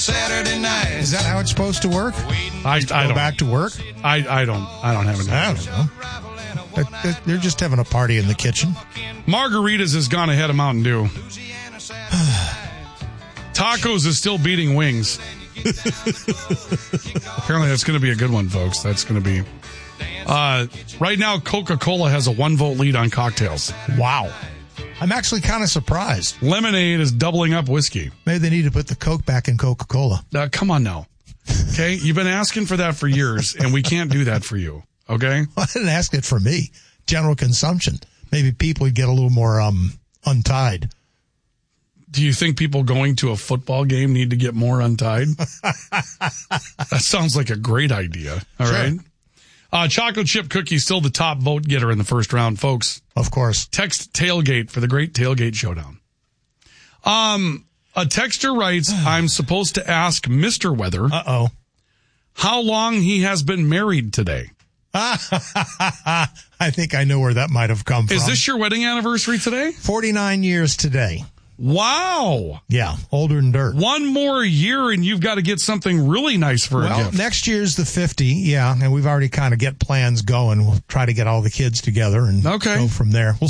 Saturday night. Is that how it's supposed to work? I Go don't. back to work? I don't have any. I don't know. They're just having a party in the kitchen. Margaritas has gone ahead of Mountain Dew. Tacos is still beating wings. Apparently that's going to be a good one, folks. That's going to be... right now, Coca-Cola has a 1-vote lead on cocktails. Wow. I'm actually kind of surprised. Lemonade is doubling up whiskey. Maybe they need to put the Coke back in Coca-Cola. Come on now. Okay? You've been asking for that for years, and we can't do that for you. Okay? I didn't ask it for me. General consumption. Maybe people would get a little more untied. Do you think people going to a football game need to get more untied? That sounds like a great idea. All right. Chocolate chip cookie still the top vote getter in the first round, folks. Of course. Text tailgate for the great tailgate showdown. A texter writes, I'm supposed to ask Mr. Weather how long he has been married today. I think I know where that might have come from. Is this your wedding anniversary today? 49 years today. Wow. Yeah, older than dirt. One more year and you've got to get something really nice for a gift. Next year's the 50, yeah, and we've already kind of get plans going. We'll try to get all the kids together and go from there. We'll